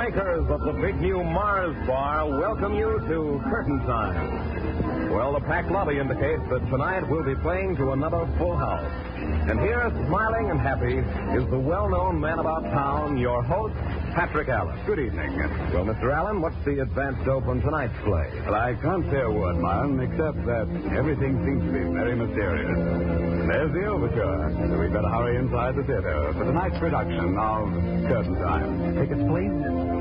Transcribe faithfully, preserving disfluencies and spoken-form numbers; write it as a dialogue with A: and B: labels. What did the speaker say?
A: makers of the big new Mars bar welcome you to Curtain Time. Well, the packed lobby indicates that tonight we'll be playing to another full house. And here, smiling and happy, is the well-known man about town, your host, Patrick Allen.
B: Good evening.
A: Well, Mister Allen, what's the advance dope on tonight's play?
B: Well, I can't say a word, Myron, except that everything seems to be very mysterious. There's the overture. So we'd better hurry inside the theater for tonight's production of Curtain Time.
A: Tickets, please.